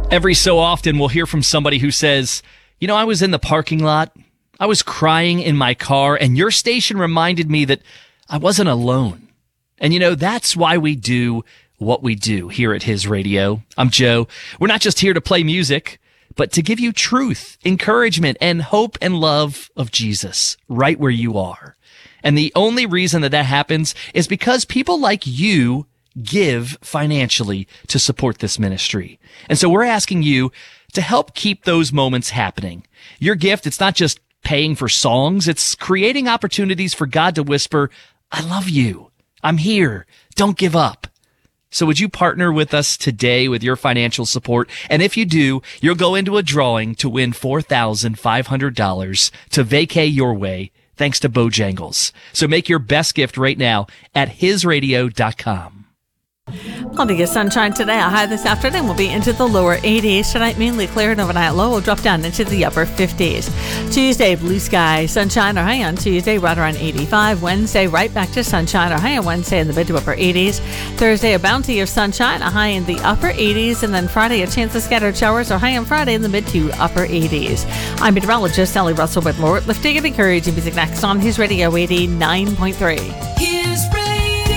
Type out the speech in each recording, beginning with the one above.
Every so often, we'll hear from somebody who says, I was in the parking lot, I was crying in my car, and your station reminded me that I wasn't alone. And that's why we do what we do here at His Radio. I'm Joe. We're not just here to play music, but to give you truth, encouragement, and hope and love of Jesus right where you are. And the only reason that happens is because people like you give financially to support this ministry. And so we're asking you to help keep those moments happening. Your gift, it's not just paying for songs, it's creating opportunities for God to whisper, I love you. I'm here. Don't give up. So would you partner with us today with your financial support? And if you do, you'll go into a drawing to win $4,500 to vacay your way thanks to Bojangles. So make your best gift right now at hisradio.com. Plenty of sunshine today. A high this afternoon will be into the lower 80s. Tonight, mainly clear and overnight low will drop down into the upper 50s. Tuesday, blue sky, sunshine or high on Tuesday, right around 85. Wednesday, right back to sunshine or high on Wednesday in the mid to upper 80s. Thursday, a bounty of sunshine, a high in the upper 80s. And then Friday, a chance of scattered showers or high on Friday in the mid to upper 80s. I'm meteorologist Sally Russell with more lifting and encouraging music next on His Radio 89.3. His Radio.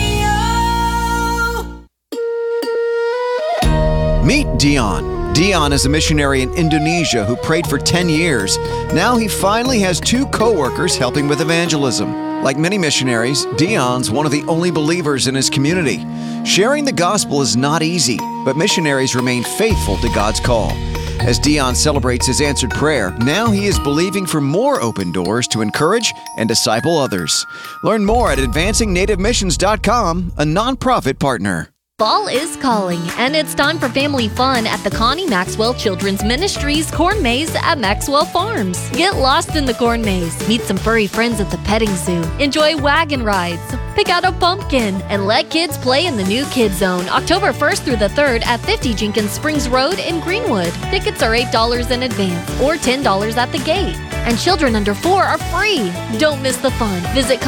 Meet Dion. Dion is a missionary in Indonesia who prayed for 10 years. Now he finally has 2 co-workers helping with evangelism. Like many missionaries, Dion's one of the only believers in his community. Sharing the gospel is not easy, but missionaries remain faithful to God's call. As Dion celebrates his answered prayer, now he is believing for more open doors to encourage and disciple others. Learn more at advancingNativeMissions.com, a nonprofit partner. Fall is calling, and it's time for family fun at the Connie Maxwell Children's Ministries Corn Maze at Maxwell Farms. Get lost in the corn maze, meet some furry friends at the petting zoo, enjoy wagon rides, pick out a pumpkin, and let kids play in the new Kids Zone October 1st through the 3rd at 50 Jenkins Springs Road in Greenwood. Tickets are $8 in advance or $10 at the gate. And children under 4 are free. Don't miss the fun. Visit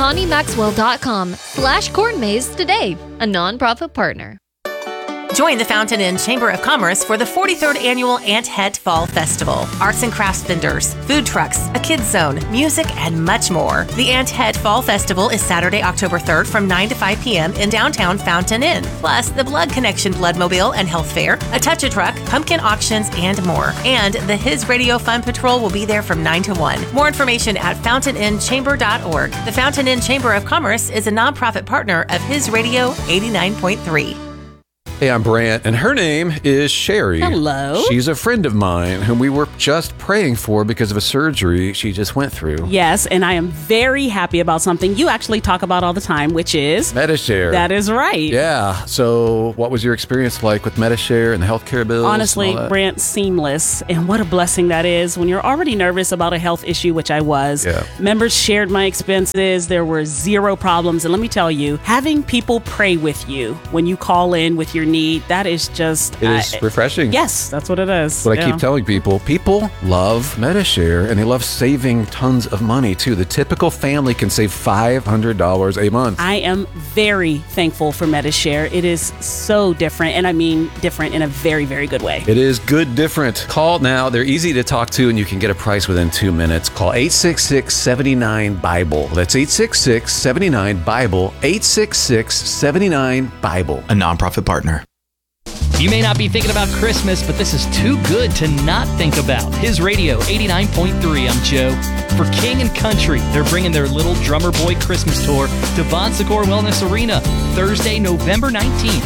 ConnieMaxwell.com/corn maze today, a nonprofit partner. Join the Fountain Inn Chamber of Commerce for the 43rd Annual Ant Head Fall Festival. Arts and crafts vendors, food trucks, a kids zone, music, and much more. The Ant Head Fall Festival is Saturday, October 3rd from 9 to 5 p.m. in downtown Fountain Inn. Plus, the Blood Connection Bloodmobile and Health Fair, a touch-a-truck, pumpkin auctions, and more. And the His Radio Fun Patrol will be there from 9 to 1. More information at fountaininchamber.org. The Fountain Inn Chamber of Commerce is a nonprofit partner of His Radio 89.3. Hey, I'm Brant, and her name is Sherry. Hello. She's a friend of mine whom we were just praying for because of a surgery she just went through. Yes, and I am very happy about something you actually talk about all the time, which is Medi-Share. That is right. Yeah. So what was your experience like with Medi-Share and the healthcare bills? Honestly, Brant, seamless. And what a blessing that is when you're already nervous about a health issue, which I was. Yeah. Members shared my expenses. There were 0 problems. And let me tell you, having people pray with you when you call in with your need, that is just... It is refreshing. Yes, that's what it is. What I keep telling people love Medi-Share, and they love saving tons of money, too. The typical family can save $500 a month. I am very thankful for Medi-Share. It is so different, and I mean different in a very, very good way. It is good different. Call now. They're easy to talk to, and you can get a price within 2 minutes. Call 866-79-BIBLE. That's 866-79-BIBLE. 866-79-BIBLE. A nonprofit partner. You may not be thinking about Christmas, but this is too good to not think about. His Radio 89.3. I'm Joe. For King and Country, they're bringing their Little Drummer Boy Christmas tour to Bon Secours Wellness Arena Thursday, November 19th.